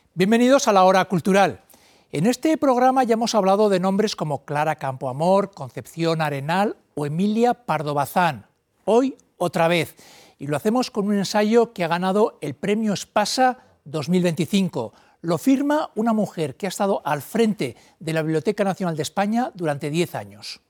Bienvenidos a la Hora Cultural. En este programa ya hemos hablado de nombres como Clara Campoamor, Concepción Arenal o Emilia Pardo Bazán. Hoy, otra vez, y lo hacemos con un ensayo que ha ganado el Premio Espasa 2025. Lo firma una mujer que ha estado al frente de la Biblioteca Nacional de España durante 10 años.